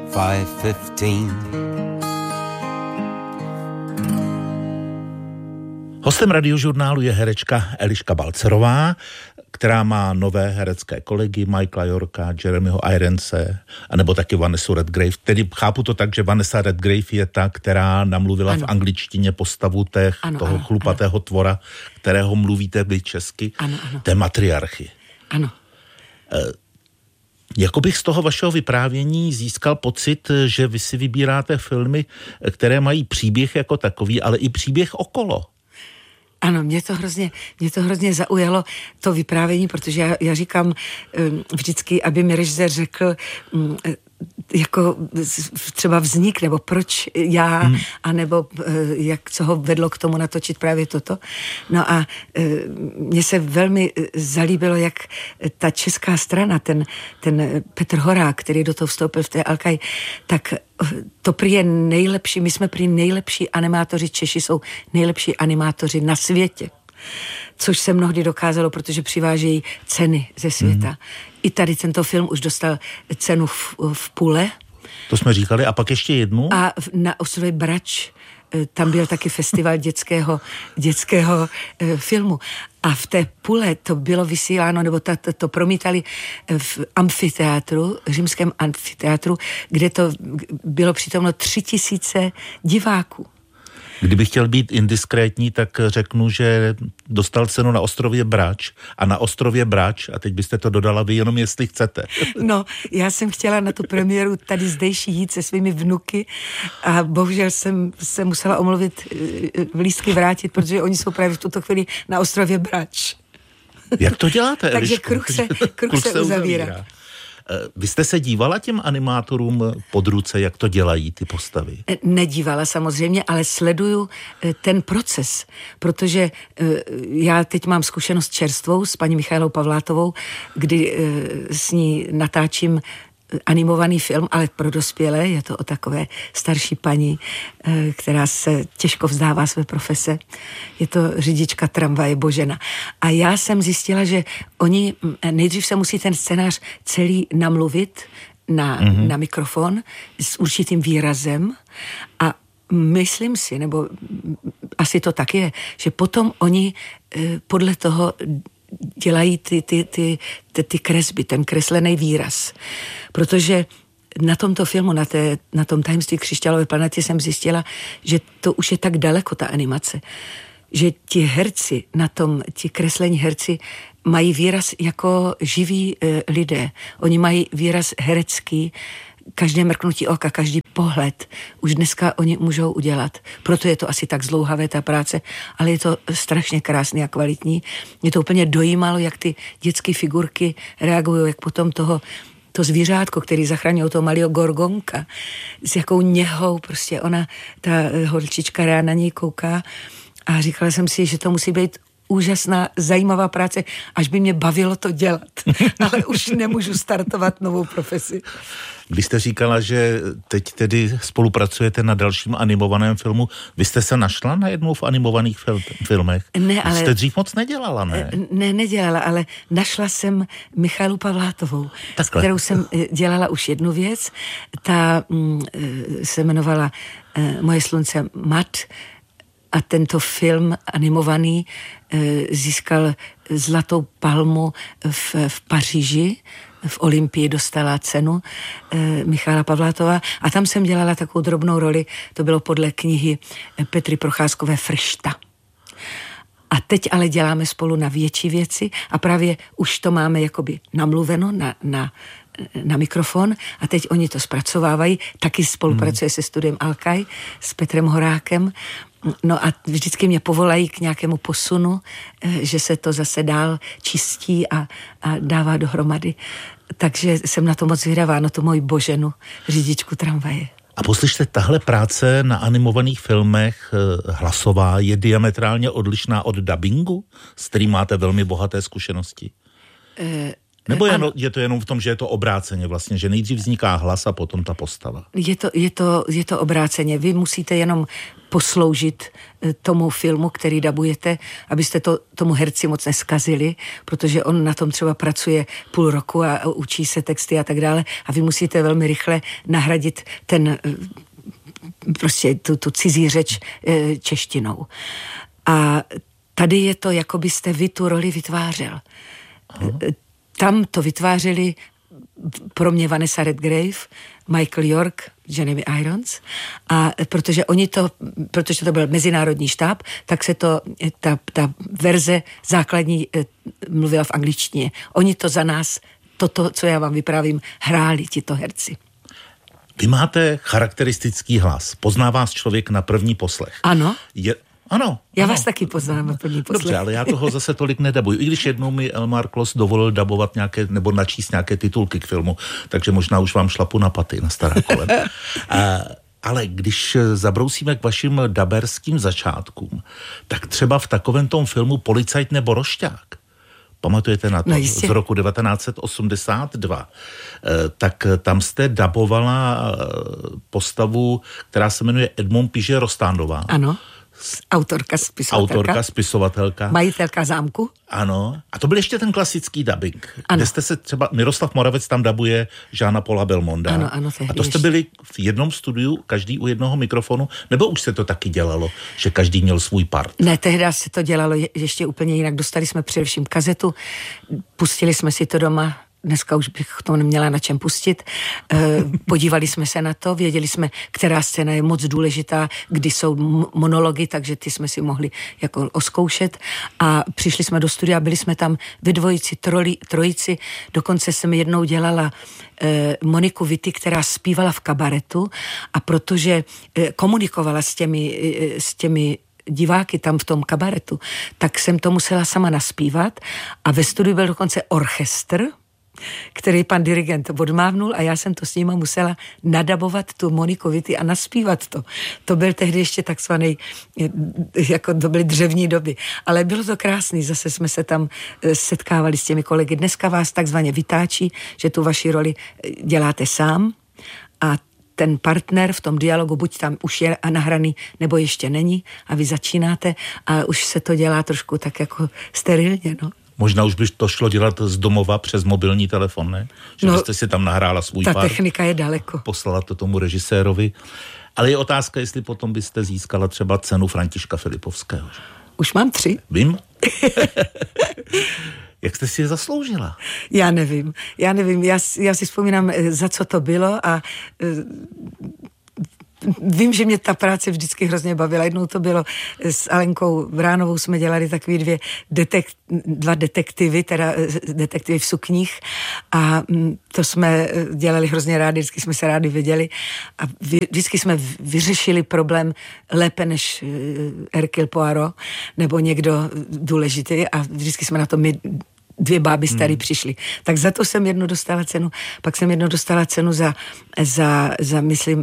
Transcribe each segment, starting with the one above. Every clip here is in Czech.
5:15. Hostem Radiožurnálu je herečka Eliška Balcerová, která má nové herecké kolegy Michaela Yorka, Jeremyho Ironse, anebo taky Vanessa Redgrave. Tedy chápu to tak, že Vanessa Redgrave je ta, která namluvila v angličtině postavu toho chlupatého tvora, kterého mluvíte vy česky, té matriarchy. Ano. Jako bych z toho vašeho vyprávění získal pocit, že vy si vybíráte filmy, které mají příběh jako takový, ale i příběh okolo. Ano, mě to hrozně zaujalo, to vyprávění, protože já říkám vždycky, aby mi režisér řekl, jako třeba vznik, nebo proč já, anebo co ho vedlo k tomu natočit právě toto. No a mně se velmi zalíbilo, jak ta česká strana, ten Petr Horák, který do toho vstoupil v té Alkaj, tak to prý je nejlepší, my jsme prý nejlepší animátoři, Češi jsou nejlepší animátoři na světě. Což se mnohdy dokázalo, protože přivážejí ceny ze světa. I tady tento film už dostal cenu v Pule. To jsme říkali, a pak ještě jednu. A na ostrově Brač tam byl taky festival dětského filmu. A v té Pule to bylo vysíláno, nebo to promítali v amfiteátru, římském amfiteátru, kde to bylo přítomno 3000 diváků. Kdybych chtěl být indiskrétní, tak řeknu, že dostal cenu na ostrově Brač a na ostrově Brač, a teď byste to dodala vy jenom jestli chcete. No, já jsem chtěla na tu premiéru tady zdejší jít se svými vnuky a bohužel jsem se musela omluvit, lístky vrátit, protože oni jsou právě v tuto chvíli na ostrově Brač. Jak to děláte, Takže Eliško? kruh se uzavírá. Vy jste se dívala těm animátorům pod ruce, jak to dělají ty postavy? Nedívala samozřejmě, ale sleduju ten proces, protože já teď mám zkušenost čerstvou s paní Michailou Pavlátovou, kdy s ní natáčím animovaný film, ale pro dospělé, je to o takové starší paní, která se těžko vzdává své profese. Je to řidička tramvaje Božena. A já jsem zjistila, že oni nejdřív se musí ten scénář celý namluvit na mikrofon s určitým výrazem a myslím si, nebo asi to tak je, že potom oni podle toho dělají ty kresby, ten kreslený výraz. Protože na tomto filmu, na tom Tajemství křišťálové planety jsem zjistila, že to už je tak daleko, ta animace, že ti herci ti kreslení herci mají výraz jako živí lidé. Oni mají výraz herecký, každé mrknutí oka, každý pohled už dneska oni můžou udělat. Proto je to asi tak zdlouhavé ta práce, ale je to strašně krásný a kvalitní. Mě to úplně dojímalo, jak ty dětské figurky reagují, jak potom to zvířátko, který zachránil toho malého Gorgonka, s jakou něhou prostě ta holčička rád na něj kouká a říkala jsem si, že to musí být úžasná, zajímavá práce, až by mě bavilo to dělat. Ale už nemůžu startovat novou profesi. Vy jste říkala, že teď tedy spolupracujete na dalším animovaném filmu. Vy jste se našla na jednou v animovaných filmech? Ne, ale... Jste dřív moc nedělala, ne? Ne, nedělala, ale našla jsem Michailu Pavlátovou, s kterou jsem dělala už jednu věc. Ta se jmenovala Moje slunce mat a tento film animovaný získal Zlatou palmu v Paříži, v Olympii dostala cenu Michaila Pavlátová a tam jsem dělala takovou drobnou roli, to bylo podle knihy Petry Procházkové Fršta. A teď ale děláme spolu na větší věci a právě už to máme jakoby namluveno na mikrofon a teď oni to zpracovávají, taky spolupracuje se studiem Alkaj s Petrem Horákem. No a vždycky mě povolají k nějakému posunu, že se to zase dál čistí a dává dohromady. Takže jsem na to moc zvědavá, na tu moji Boženu, řidičku tramvaje. A poslyšte, tahle práce na animovaných filmech hlasová je diametrálně odlišná od dabingu, s kterým máte velmi bohaté zkušenosti? Nebo je to jenom v tom, že je to obráceně vlastně, že nejdřív vzniká hlas a potom ta postava? Je to obráceně. Vy musíte jenom posloužit tomu filmu, který dabujete, abyste to tomu herci moc neskazili, protože on na tom třeba pracuje půl roku a učí se texty a tak dále a vy musíte velmi rychle nahradit prostě tu cizí řeč češtinou. A tady je to, jako byste vy tu roli vytvářel. Tam to vytvářeli pro mě Vanessa Redgrave, Michael York, Jeremy Irons a protože to byl mezinárodní štáb, tak se ta verze základní mluvila v angličtině. Oni to za nás, toto, co já vám vyprávím, hráli tito herci. Vy máte charakteristický hlas. Pozná vás člověk na první poslech. Ano. Ano. Já vás taky poznám na první poslech. Dobře, ale já toho zase tolik nedabuju. I když jednou mi Elmar Klos dovolil dabovat nebo načíst nějaké titulky k filmu, takže možná už vám šlapu na paty, na stará kolena. Ale když zabrousíme k vašim daberským začátkům, tak třeba v takovém tom filmu Policajt nebo rošťák, pamatujete na to? No, z roku 1982. Tak tam jste dabovala postavu, která se jmenuje Edmond Piget-Rostandová. Ano. Autorka, spisovatelka. Majitelka zámku. Ano. A to byl ještě ten klasický dabing. Ano. Kde jste se třeba, Miroslav Moravec tam dabuje Jeana Paula Belmonda. Ano, a to jste byli v jednom studiu, každý u jednoho mikrofonu, nebo už se to taky dělalo, že každý měl svůj part? Ne, tehdy se to dělalo ještě úplně jinak. Dostali jsme především kazetu, pustili jsme si to doma. Dneska už bych to neměla na čem pustit. Podívali jsme se na to, věděli jsme, která scéna je moc důležitá, kdy jsou monology, takže ty jsme si mohli jako oskoušet. A přišli jsme do studia, byli jsme tam ve dvojici, trojici. Dokonce jsem jednou dělala Moniku Witty, která zpívala v kabaretu a protože komunikovala s těmi diváky tam v tom kabaretu, tak jsem to musela sama naspívat a ve studiu byl dokonce orchestr, který pan dirigent odmávnul a já jsem to s nima musela nadabovat tu Moniku Witty a naspívat to. To byl tehdy ještě takzvaný, jako to byly dřevní doby. Ale bylo to krásný, zase jsme se tam setkávali s těmi kolegy. Dneska vás takzvaně vytáčí, že tu vaši roli děláte sám a ten partner v tom dialogu buď tam už je nahraný, nebo ještě není a vy začínáte a už se to dělá trošku tak jako sterilně, no. Možná už by to šlo dělat z domova přes mobilní telefon, ne? Že byste si tam nahrála svůj pár. Ta technika je daleko. Poslala to tomu režisérovi. Ale je otázka, jestli potom byste získala třeba cenu Františka Filipovského. Už mám 3. Vím. Jak jste si je zasloužila? Já nevím. Já si vzpomínám, za co to bylo a vím, že mě ta práce vždycky hrozně bavila. Jednou to bylo s Alenkou Vránovou, jsme dělali takový dva detektivy, teda detektivy v sukních a to jsme dělali hrozně rádi, vždycky jsme se rádi viděli a vždycky jsme vyřešili problém lépe než Hercule Poirot nebo někdo důležitý a vždycky jsme na to my 2 báby starý přišli. Tak za to jsem jednou dostala cenu. Pak jsem jednou dostala cenu za myslím,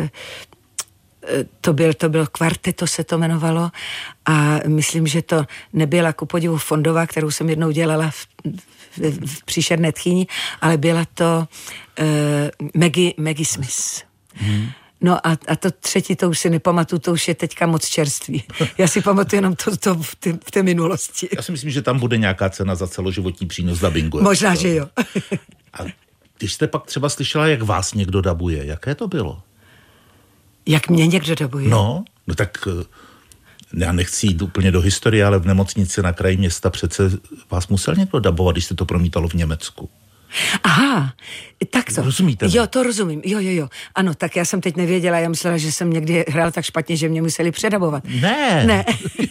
to byl Kvarteto se to jmenovalo a myslím, že to nebyla ku podivu Fondová, kterou jsem jednou dělala v Příšerné tchýni, ale byla to Maggie Smith. No a to 3, to už si nepamatuju, to už je teďka moc čerství. Já si pamatuju jenom to v té minulosti. Já si myslím, že tam bude nějaká cena za celoživotní přínos dabingu. Možná, že jo. A když jste pak třeba slyšela, jak vás někdo dabuje, jaké to bylo? Jak mě někdo dabuje? No tak já nechci jít úplně do historie, ale v nemocnici na kraji města přece vás musel někdo dabovat, když se to promítalo v Německu. Aha, tak to. Rozumíte? Jo, to rozumím. Jo. Ano, tak já jsem teď nevěděla, já myslela, že jsem někdy hrál tak špatně, že mě museli předabovat. Ne.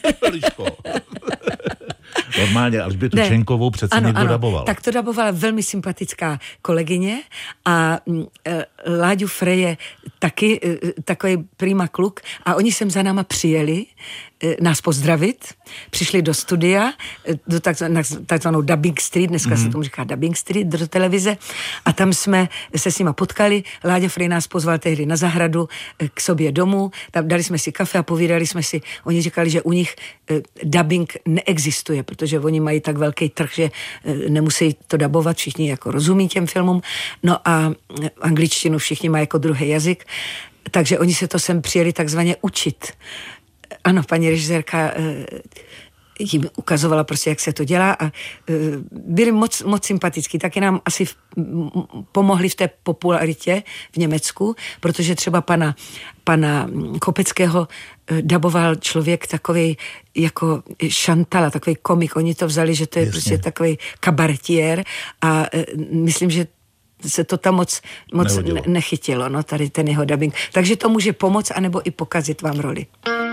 Normálně Alžbětu Čenkovou přece někdo daboval. Tak to dabovala velmi sympatická kolegyně a Láďu Frey je taky takový prima kluk a oni sem za náma přijeli nás pozdravit, přišli do studia, do takzvanou Dubbing Street, dneska se tomu říká Dubbing Street, do televize a tam jsme se s nima potkali, Láďa Frey nás pozval tehdy na zahradu k sobě domů, tam dali jsme si kafe a povídali jsme si, oni říkali, že u nich dubbing neexistuje, protože protože oni mají tak velký trh, že nemusí to dabovat, všichni jako rozumí těm filmům. No a angličtinu všichni mají jako druhý jazyk, takže oni se to sem přijeli takzvaně učit. Ano, paní režisérka jim ukazovala prostě, jak se to dělá a byli moc sympatický. Taky nám asi pomohli v té popularitě v Německu, protože třeba pana Kopeckého daboval člověk takovej jako Šantala, takový komik. Oni to vzali, že to je prostě takový kabaretier a myslím, že se to tam moc nechytilo, no, tady ten jeho dabing. Takže to může pomoct, anebo i pokazit vám roli.